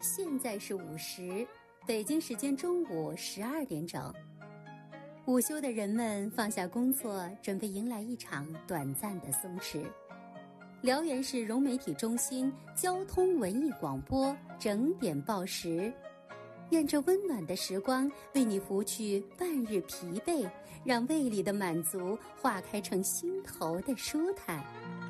现在是午时，北京时间中午12点整。午休的人们放下工作，准备迎来一场短暂的松弛。辽源市融媒体中心交通文艺广播整点报时，愿这温暖的时光为你拂去半日疲惫，让胃里的满足化开成心头的舒坦。